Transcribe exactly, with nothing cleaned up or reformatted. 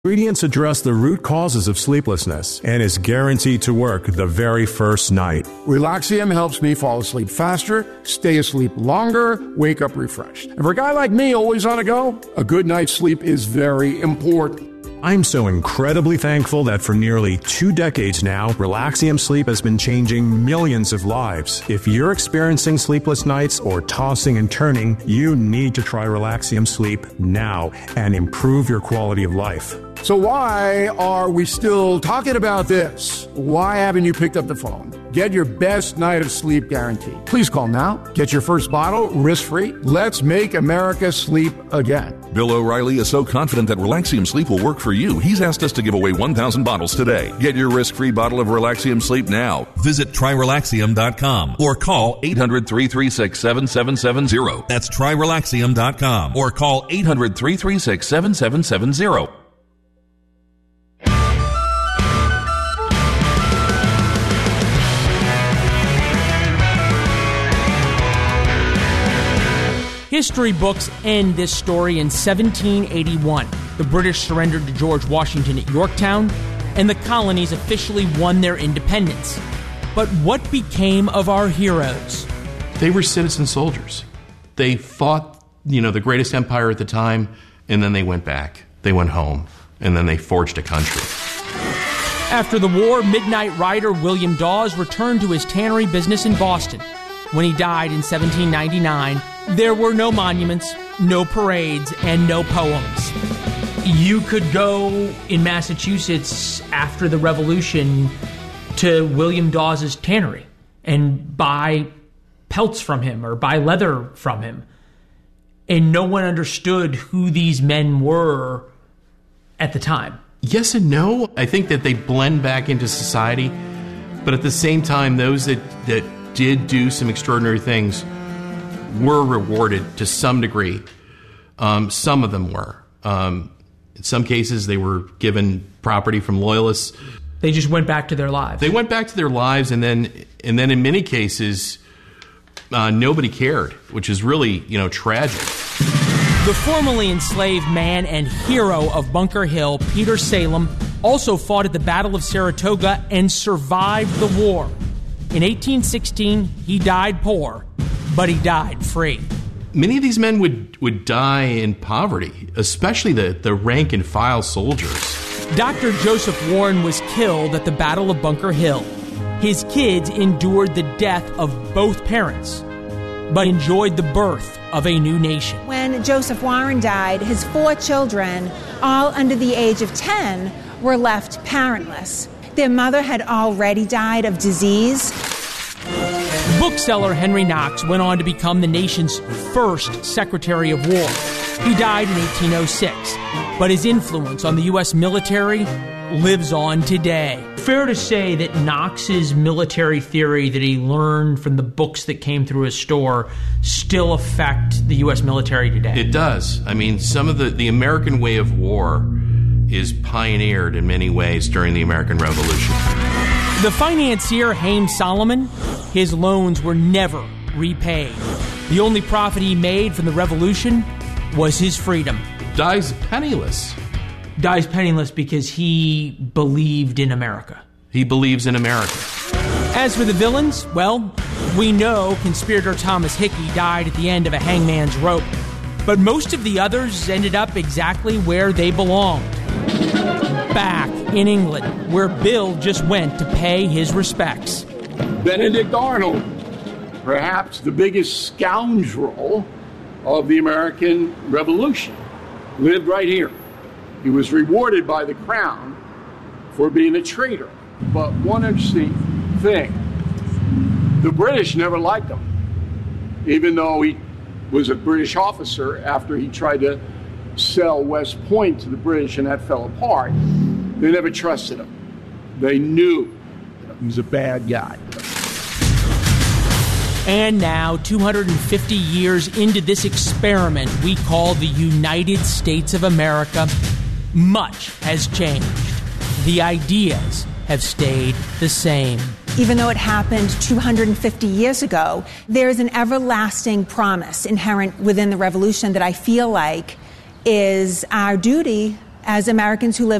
Ingredients address the root causes of sleeplessness and is guaranteed to work the very first night. Relaxium helps me fall asleep faster, stay asleep longer, wake up refreshed. And for a guy like me, always on the go, a good night's sleep is very important. I'm so incredibly thankful that for nearly two decades now, Relaxium Sleep has been changing millions of lives. If you're experiencing sleepless nights or tossing and turning, you need to try Relaxium Sleep now and improve your quality of life. So why are we still talking about this? Why haven't you picked up the phone? Get your best night of sleep guaranteed. Please call now. Get your first bottle risk-free. Let's make America sleep again. Bill O'Reilly is so confident that Relaxium Sleep will work for you, he's asked us to give away one thousand bottles today. Get your risk-free bottle of Relaxium Sleep now. Visit try relaxium dot com or call eight hundred, three three six, seven seven seven zero. That's try relaxium dot com or call eight hundred, three three six, seven seven seven zero. History books end this story in seventeen eighty-one. The British surrendered to George Washington at Yorktown, and the colonies officially won their independence. But what became of our heroes? They were citizen soldiers. They fought, you know, the greatest empire at the time, and then they went back. They went home, and then they forged a country. After the war, midnight rider William Dawes returned to his tannery business in Boston. When he died in seventeen ninety-nine, there were no monuments, no parades, and no poems. You could go in Massachusetts after the Revolution to William Dawes' tannery and buy pelts from him or buy leather from him. And no one understood who these men were at the time. Yes and no. I think that they blend back into society. But at the same time, those that, that did do some extraordinary things were rewarded to some degree. Um, some of them were. Um, in some cases, they were given property from loyalists. They just went back to their lives. They went back to their lives, and then, and then in many cases, uh, nobody cared, which is really, you know, tragic. The formerly enslaved man and hero of Bunker Hill, Peter Salem, also fought at the Battle of Saratoga and survived the war. In eighteen sixteen, he died poor, but he died free. Many of these men would, would die in poverty, especially the, the rank-and-file soldiers. Doctor Joseph Warren was killed at the Battle of Bunker Hill. His kids endured the death of both parents, but enjoyed the birth of a new nation. When Joseph Warren died, his four children, all under the age of ten, were left parentless. Their mother had already died of disease. Bookseller Henry Knox went on to become the nation's first Secretary of War. He died in eighteen oh six, but his influence on the U S military lives on today. Fair to say that Knox's military theory that he learned from the books that came through his store still affect the U S military today? It does. I mean, some of the, the American way of war is pioneered in many ways during the American Revolution. The financier Haym Salomon, his loans were never repaid. The only profit he made from the revolution was his freedom. Dies penniless. Dies penniless because he believed in America. He believes in America. As for the villains, well, we know conspirator Thomas Hickey died at the end of a hangman's rope, but most of the others ended up exactly where they belonged. Back in England, where Bill just went to pay his respects. Benedict Arnold, perhaps the biggest scoundrel of the American Revolution, lived right here. He was rewarded by the crown for being a traitor. But one interesting thing, the British never liked him, even though he was a British officer after he tried to sell West Point to the British and that fell apart. They never trusted him. They knew he was a bad guy. And now, two hundred fifty years into this experiment we call the United States of America, much has changed. The ideas have stayed the same. Even though it happened two hundred fifty years ago, there's an everlasting promise inherent within the revolution that I feel like is our duty as Americans who live